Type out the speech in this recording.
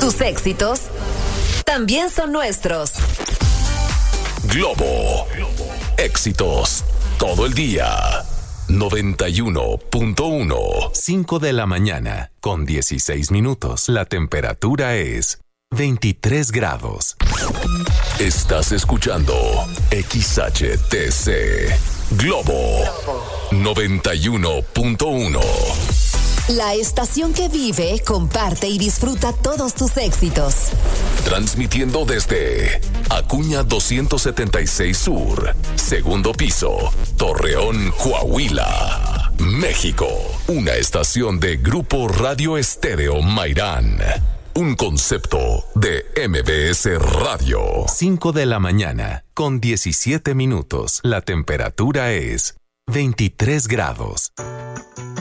Tus éxitos también son nuestros. Globo. Éxitos todo el día. 91.1. 5 de la mañana, con 16 minutos. La temperatura es 23 grados. Estás escuchando XHTC. Globo 91.1. La estación que vive, comparte y disfruta todos tus éxitos. Transmitiendo desde Acuña 276 Sur, segundo piso, Torreón, Coahuila, México. Una estación de Grupo Radio Estéreo Mairán. Un concepto de MBS Radio. 5 de la mañana, con 17 minutos. La temperatura es 23 grados.